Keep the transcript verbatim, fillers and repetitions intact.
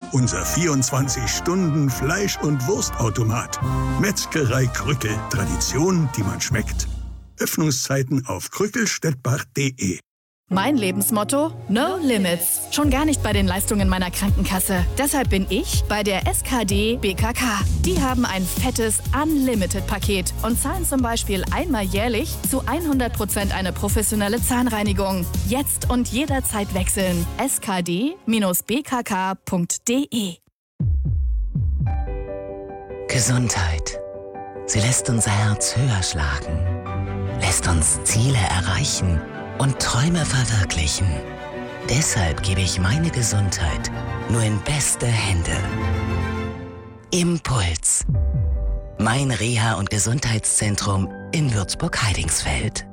unser vierundzwanzig-Stunden-Fleisch- und Wurstautomat. Metzgerei Krückel. Tradition, die man schmeckt. Öffnungszeiten auf krückelstettbach punkt de. Mein Lebensmotto? No Limits. Schon gar nicht bei den Leistungen meiner Krankenkasse. Deshalb bin ich bei der S K D B K K. Die haben ein fettes Unlimited-Paket und zahlen zum Beispiel einmal jährlich zu hundert Prozent eine professionelle Zahnreinigung. Jetzt und jederzeit wechseln. S K D B K K punkt de. Gesundheit. Sie lässt unser Herz höher schlagen, lässt uns Ziele erreichen und Träume verwirklichen. Deshalb gebe ich meine Gesundheit nur in beste Hände. Impuls. Mein Reha- und Gesundheitszentrum in Würzburg-Heidingsfeld.